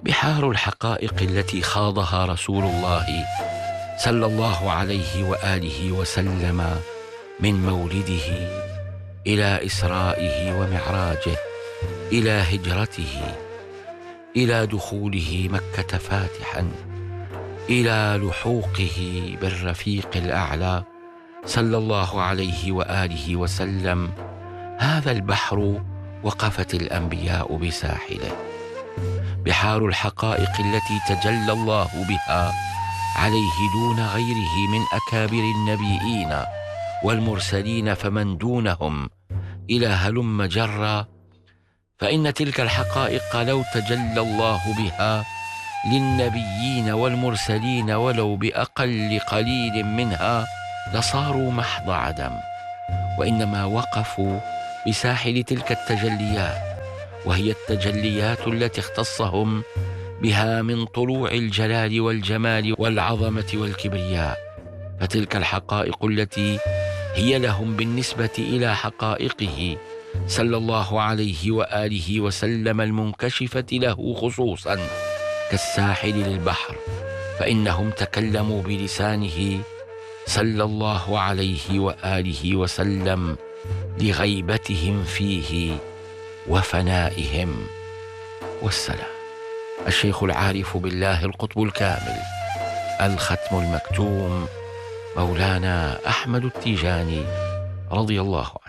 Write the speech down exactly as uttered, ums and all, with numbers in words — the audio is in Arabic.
بحار الحقائق التي خاضها رسول الله صلى الله عليه وآله وسلم من مولده إلى إسرائه ومعراجه، إلى هجرته، إلى دخوله مكة فاتحا، إلى لحوقه بالرفيق الأعلى صلى الله عليه وآله وسلم. هذا البحر وقفت الأنبياء بساحله، بحار الحقائق التي تجلى الله بها عليه دون غيره من أكابر النبيين والمرسلين فمن دونهم إلى هلم جرا. فإن تلك الحقائق لو تجلى الله بها للنبيين والمرسلين ولو بأقل قليل منها لصاروا محض عدم، وإنما وقفوا بساحل تلك التجليات، وهي التجليات التي اختصهم بها من طلوع الجلال والجمال والعظمة والكبرياء. فتلك الحقائق التي هي لهم بالنسبة إلى حقائقه صلى الله عليه وآله وسلم المنكشفة له خصوصا كالساحل للبحر، فإنهم تكلموا بلسانه صلى الله عليه وآله وسلم لغيبتهم فيه وفنائهم. والسلام. الشيخ العارف بالله القطب الكامل الختم المكتوم مولانا أحمد التيجاني رضي الله عنه.